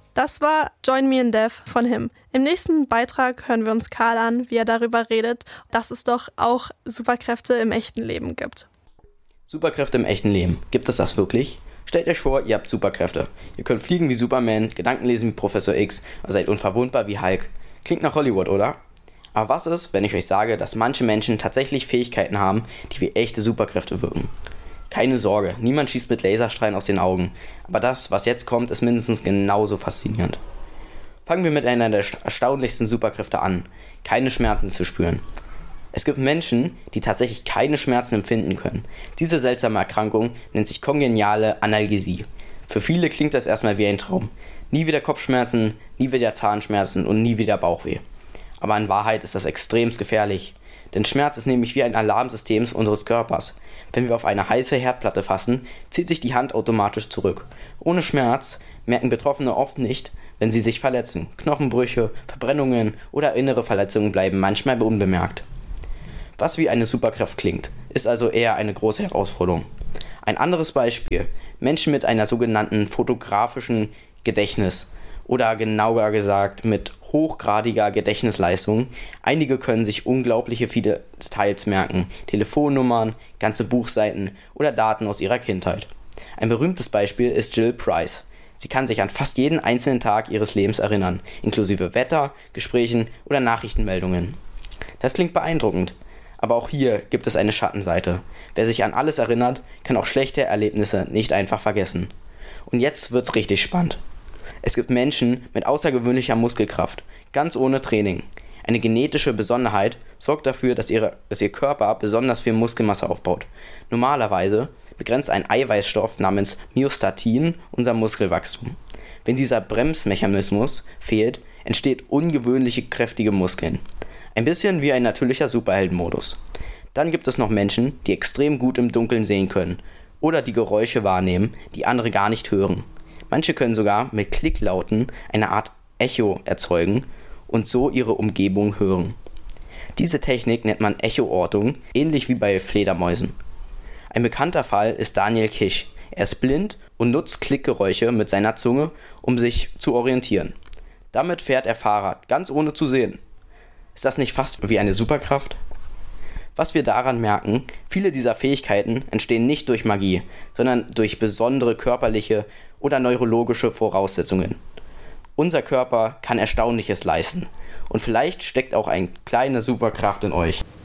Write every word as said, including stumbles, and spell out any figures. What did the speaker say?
Das war Join Me in Death von Him. Im nächsten Beitrag hören wir uns Karl an, wie er darüber redet, dass es doch auch Superkräfte im echten Leben gibt. Superkräfte im echten Leben. Gibt es das wirklich? Stellt euch vor, ihr habt Superkräfte. Ihr könnt fliegen wie Superman, Gedanken lesen wie Professor X und seid unverwundbar wie Hulk. Klingt nach Hollywood, oder? Aber was ist, wenn ich euch sage, dass manche Menschen tatsächlich Fähigkeiten haben, die wie echte Superkräfte wirken? Keine Sorge, niemand schießt mit Laserstrahlen aus den Augen. Aber das, was jetzt kommt, ist mindestens genauso faszinierend. Fangen wir mit einer der erstaunlichsten Superkräfte an: keine Schmerzen zu spüren. Es gibt Menschen, die tatsächlich keine Schmerzen empfinden können. Diese seltsame Erkrankung nennt sich kongeniale Analgesie. Für viele klingt das erstmal wie ein Traum. Nie wieder Kopfschmerzen, nie wieder Zahnschmerzen und nie wieder Bauchweh. Aber in Wahrheit ist das extremst gefährlich. Denn Schmerz ist nämlich wie ein Alarmsystem unseres Körpers. Wenn wir auf eine heiße Herdplatte fassen, zieht sich die Hand automatisch zurück. Ohne Schmerz merken Betroffene oft nicht, wenn sie sich verletzen. Knochenbrüche, Verbrennungen oder innere Verletzungen bleiben manchmal unbemerkt. Was wie eine Superkraft klingt, ist also eher eine große Herausforderung. Ein anderes Beispiel: Menschen mit einer sogenannten fotografischen Gedächtnis oder genauer gesagt mit hochgradiger Gedächtnisleistung. Einige können sich unglaubliche viele Details merken, Telefonnummern, ganze Buchseiten oder Daten aus ihrer Kindheit. Ein berühmtes Beispiel ist Jill Price. Sie kann sich an fast jeden einzelnen Tag ihres Lebens erinnern, inklusive Wetter, Gesprächen oder Nachrichtenmeldungen. Das klingt beeindruckend, aber auch hier gibt es eine Schattenseite. Wer sich an alles erinnert, kann auch schlechte Erlebnisse nicht einfach vergessen. Und jetzt wird's richtig spannend. Es gibt Menschen mit außergewöhnlicher Muskelkraft, ganz ohne Training. Eine genetische Besonderheit sorgt dafür, dass, ihre, dass ihr Körper besonders viel Muskelmasse aufbaut. Normalerweise begrenzt ein Eiweißstoff namens Myostatin unser Muskelwachstum. Wenn dieser Bremsmechanismus fehlt, entsteht ungewöhnliche kräftige Muskeln. Ein bisschen wie ein natürlicher Superheldenmodus. Dann gibt es noch Menschen, die extrem gut im Dunkeln sehen können oder die Geräusche wahrnehmen, die andere gar nicht hören. Manche können sogar mit Klicklauten eine Art Echo erzeugen und so ihre Umgebung hören. Diese Technik nennt man Echoortung, ähnlich wie bei Fledermäusen. Ein bekannter Fall ist Daniel Kish. Er ist blind und nutzt Klickgeräusche mit seiner Zunge, um sich zu orientieren. Damit fährt er Fahrrad, ganz ohne zu sehen. Ist das nicht fast wie eine Superkraft? Was wir daran merken, viele dieser Fähigkeiten entstehen nicht durch Magie, sondern durch besondere körperliche oder neurologische Voraussetzungen. Unser Körper kann Erstaunliches leisten und vielleicht steckt auch eine kleine Superkraft in euch.